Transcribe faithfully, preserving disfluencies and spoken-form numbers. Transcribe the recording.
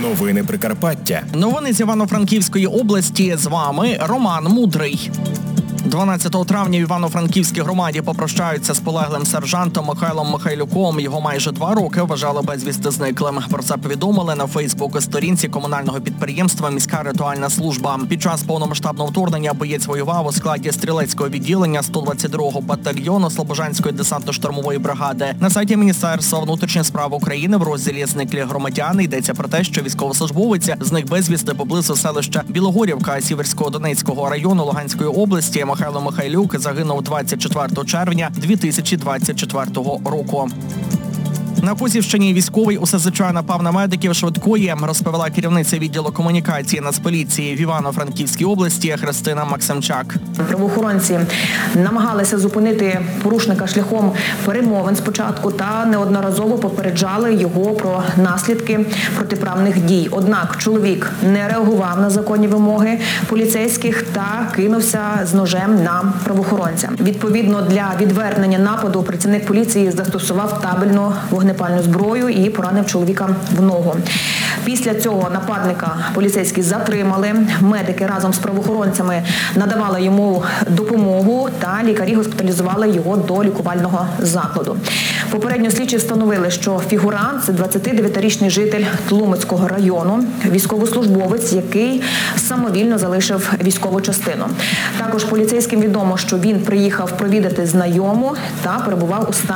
Новини Прикарпаття. Новини з Івано-Франківської області. З вами Роман Мудрий. дванадцятого травня в Івано-Франківській громаді попрощаються з полеглим сержантом Михайлом Михайлюком. Його майже два роки вважали безвісти зниклим. Про це повідомили на Фейсбук-сторінці комунального підприємства «Міська рятувальна служба». Під час повномасштабного вторгнення боєць воював у складі стрілецького відділення сто двадцять другого батальйону Слобожанської десантно-штурмової бригади. На сайті Міністерства внутрішніх справ України в розділі «Зниклі громадяни» йдеться про те, що військовослужбовець зник безвісти поблизу селища Білогорівка Сіверського Донецького району Луганської області. Михайло Михайлюк загинув двадцять четвертого червня дві тисячі двадцять четвертого року. На Косівщині військовий у СЗЧ напав на медиків швидкої, розповіла керівниця відділу комунікації Нацполіції в Івано-Франківській області Христина Максимчак. Правоохоронці намагалися зупинити порушника шляхом перемовин спочатку та неодноразово попереджали його про наслідки протиправних дій. Однак чоловік не реагував на законні вимоги поліцейських та кинувся з ножем на правоохоронця. Відповідно, для відвернення нападу працівник поліції застосував табельну вогнепальну зброю і поранив чоловіка в ногу. Після цього нападника поліцейські затримали. Медики разом з правоохоронцями надавали йому допомогу та лікарі госпіталізували його до лікувального закладу. Попередньо слідчі встановили, що фігурант – це двадцятидев'ятирічний житель Тлумацького району, військовослужбовець, який самовільно залишив військову частину. Також поліцейським відомо, що він приїхав провідати знайому та перебував у стані